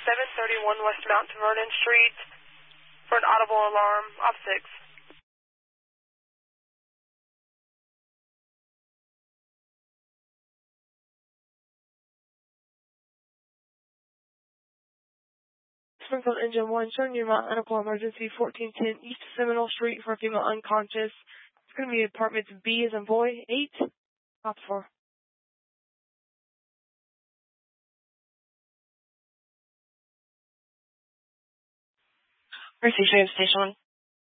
731 West Mount Vernon Street for an audible alarm. Op 6. Springfield Engine 1, showing you my medical emergency, 1410 East Seminole Street for a female unconscious. It's going to be apartments B as in boy, 8, Op 4. Mercy Station 1.